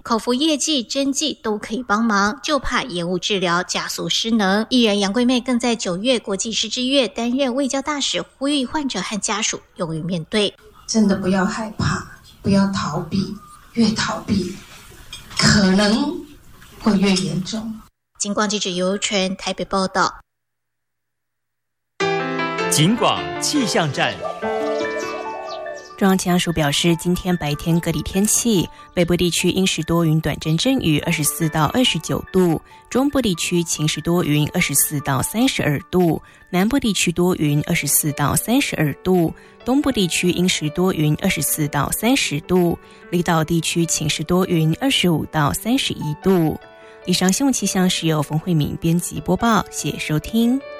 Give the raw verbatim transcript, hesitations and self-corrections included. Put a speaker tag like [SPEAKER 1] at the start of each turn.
[SPEAKER 1] 口服液剂、针剂都可以帮忙，就怕延误治疗加速失能。艺人杨贵妹更在九月国际失智月担任卫教大使，呼吁患者和家属勇于面对。
[SPEAKER 2] 真的不要害怕，不要逃避，越逃避可能会越严重。
[SPEAKER 1] 警广记者尤纯台北报道。
[SPEAKER 3] 警广气象站。
[SPEAKER 4] 中央气象署表示，今天白天各地天气，北部地区阴时多云短阵阵雨，二十四到二十九度；中部地区晴时多云，二十四到三十二度；南部地区多云，二十四到三十二度；东部地区阴时多云，二十四到三十度；离岛地区晴时多云，二十五到三十一度。以上新闻气象是由冯慧敏编辑播报，谢谢收听。